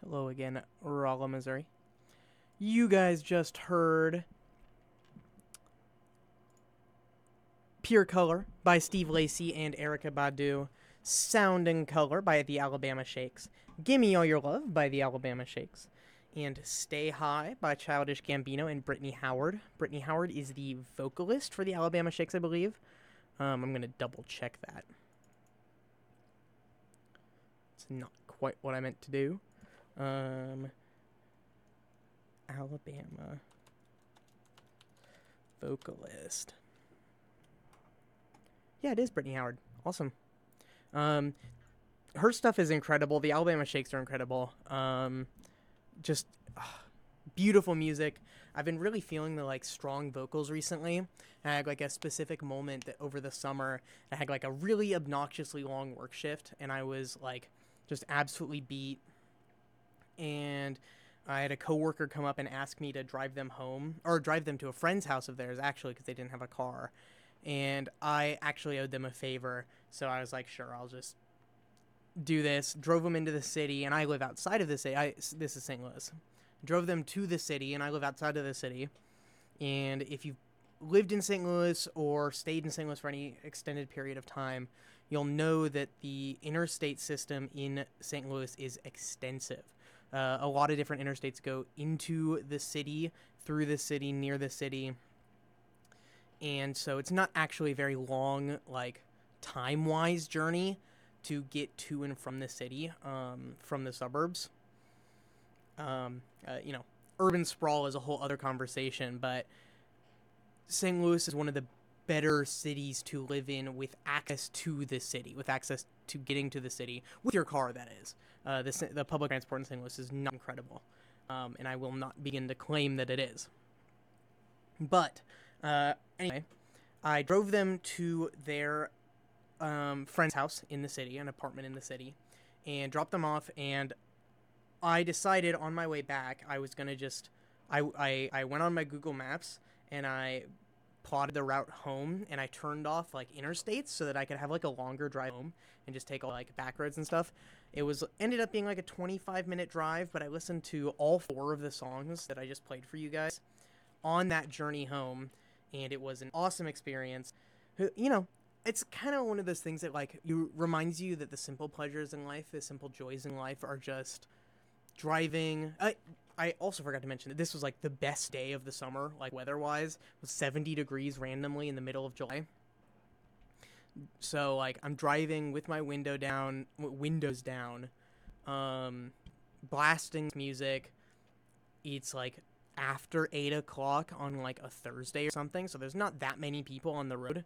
Hello again, Rolla, Missouri. You guys just heard Pure Color by Steve Lacy and Erykah Badu, Sound and Color by the Alabama Shakes, Gimme All Your Love by the Alabama Shakes, and Stay High by Childish Gambino and Brittany Howard. Brittany Howard is the vocalist for the Alabama Shakes, I believe. I'm going to double check that. It's not quite what I meant to do. Alabama vocalist. Yeah, it is Brittany Howard. Awesome. Her stuff is incredible. The Alabama Shakes are incredible. Just beautiful music. I've been really feeling the strong vocals recently. I had a specific moment that over the summer I had a really obnoxiously long work shift, and I was just absolutely beat. And I had a coworker come up and ask me to drive them home, or drive them to a friend's house of theirs, actually, because they didn't have a car. And I actually owed them a favor, so I was like, sure, I'll just do this. Drove them into the city, and I live outside of the city. This is St. Louis. Drove them to the city, and I live outside of the city. And if you've lived in St. Louis or stayed in St. Louis for any extended period of time, you'll know that the interstate system in St. Louis is extensive. A lot of different interstates go into the city, through the city, near the city. And so it's not actually a very long, time-wise journey to get to and from the city, from the suburbs. Urban sprawl is a whole other conversation, but St. Louis is one of the better cities to live in with access to the city, with access to getting to the city, with your car, that is. The public transport in St. Louis is not incredible, and I will not begin to claim that it is. But anyway, I drove them to their friend's house in the city, an apartment in the city, and dropped them off. And I decided on my way back I was gonna I went on my Google Maps and I plotted the route home, and I turned off interstates so that I could have a longer drive home and just take all back roads and stuff. It ended up being a 25-minute drive, but I listened to all 4 of the songs that I just played for you guys on that journey home, and it was an awesome experience. It's kind of one of those things that reminds you that the simple pleasures in life, the simple joys in life are just driving. I also forgot to mention that this was the best day of the summer, weather-wise. It was 70 degrees randomly in the middle of July. So I'm driving with my windows down, blasting music. It's after 8 o'clock on a Thursday or something, so there's not that many people on the road.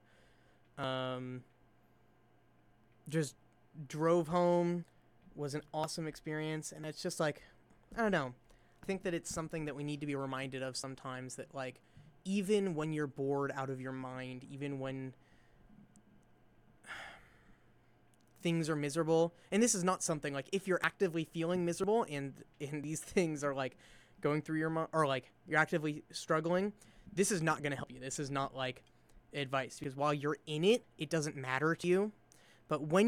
Just drove home. Was an awesome experience, and it's just I don't know. I think that it's something that we need to be reminded of sometimes, that even when you're bored out of your mind, even when things are miserable, and this is not something if you're actively feeling miserable and these things are going through your mind, or you're actively struggling, this is not going to help you. This is not advice, because while you're in it, it doesn't matter to you. But when